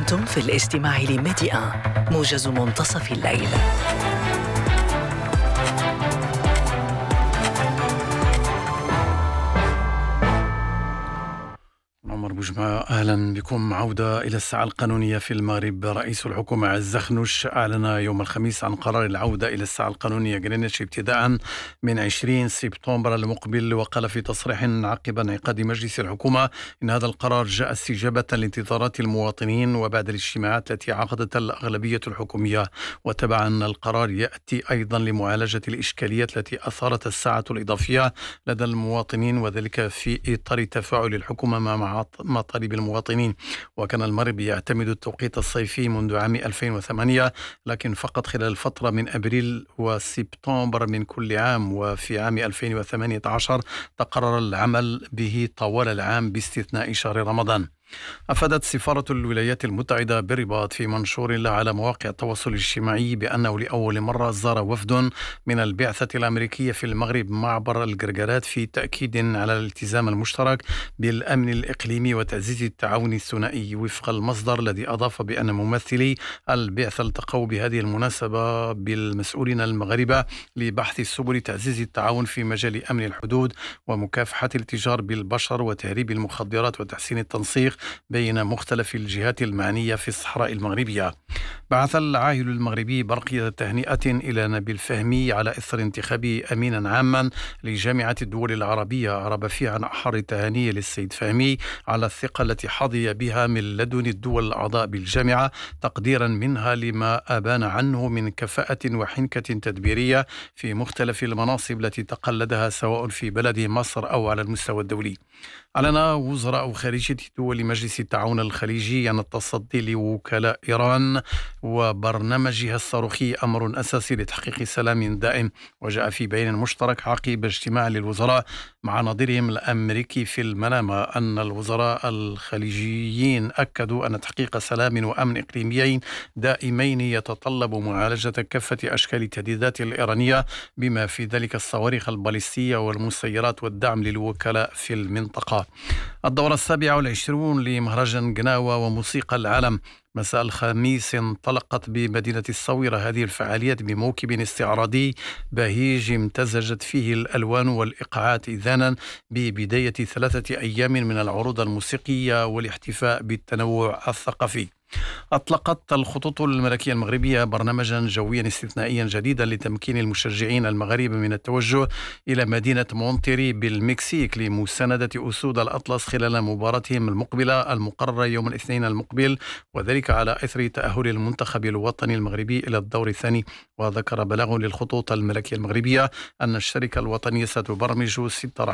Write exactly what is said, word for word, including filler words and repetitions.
أنتم في الاستماع لميديا موجز منتصف الليل. عمر بوجمع، أهلا بكم. عودة إلى الساعة القانونية في المغرب. رئيس الحكومة عز خنوش أعلن يوم الخميس عن قرار العودة إلى الساعة القانونية جرينتش ابتداء من عشرين سبتمبر المقبل. وقال في تصريح عقب انعقاد مجلس الحكومة إن هذا القرار جاء استجابة لانتظارات المواطنين وبعد الاجتماعات التي عقدتها الأغلبية الحكومية. وتبعا القرار يأتي أيضا لمعالجة الإشكاليات التي أثارت الساعة الإضافية لدى المواطنين، وذلك في إطار تفاعل الحكومة مع مطالب المواطنين. وكان المغرب يعتمد التوقيت الصيفي منذ عام ألفين وثمانية، لكن فقط خلال الفترة من أبريل وسبتمبر من كل عام. وفي عام ألفين وثمانية عشر تقرر العمل به طوال العام باستثناء شهر رمضان. أفادت سفارة الولايات المتحدة بالرباط في منشور له على مواقع التواصل الاجتماعي بأنه لأول مرة زار وفد من البعثة الأمريكية في المغرب معبر القرقرات في تأكيد على الالتزام المشترك بالأمن الإقليمي وتعزيز التعاون الثنائي. وفق المصدر الذي أضاف بأن ممثلي البعثة التقوا بهذه المناسبة بالمسؤولين المغاربة لبحث سبل تعزيز التعاون في مجال أمن الحدود ومكافحة التجار بالبشر وتهريب المخدرات وتحسين التنسيق بين مختلف الجهات المعنية في الصحراء المغربية. بعث العاهل المغربي برقية تهنئة إلى نبيل فهمي على إثر انتخابه أمينا عاما لجامعة الدول العربية. عرب فيه عن أحر التهاني للسيد فهمي على الثقة التي حظي بها من لدن الدول الأعضاء بالجامعة، تقديرا منها لما أبان عنه من كفاءة وحنكة تدبيرية في مختلف المناصب التي تقلدها سواء في بلده مصر أو على المستوى الدولي. أعلن وزراء خارجية دول مجلس التعاون الخليجي أن التصدي لوكلاء إيران وبرنامجها الصاروخي أمر أساسي لتحقيق سلام دائم. وجاء في بيان مشترك عقب اجتماع للوزراء مع نظيرهم الأمريكي في المنامة أن الوزراء الخليجيين أكدوا أن تحقيق سلام وأمن إقليميين دائمين يتطلب معالجة كافة أشكال التهديدات الإيرانية بما في ذلك الصواريخ الباليستية والمسيرات والدعم للوكلاء في المنطقة. الدورة السابعة والعشرون لمهرجان قناوة وموسيقى العالم مساء الخميس انطلقت بمدينة الصويرة. هذه الفعاليات بموكب استعراضي بهيج امتزجت فيه الألوان والإيقاعات، إذانا ببداية ثلاثة أيام من العروض الموسيقية والاحتفاء بالتنوع الثقافي. أطلقت الخطوط الملكية المغربية برنامجا جويا استثنائيا جديدا لتمكين المشجعين المغاربة من التوجه إلى مدينة مونتيري بالمكسيك لمساندة أسود الأطلس خلال مباراتهم المقبلة المقررة يوم الاثنين المقبل، وذلك على إثر تأهل المنتخب الوطني المغربي إلى الدور الثاني. وذكر بلاغ للخطوط الملكية المغربية أن الشركة الوطنية ستبرمج ست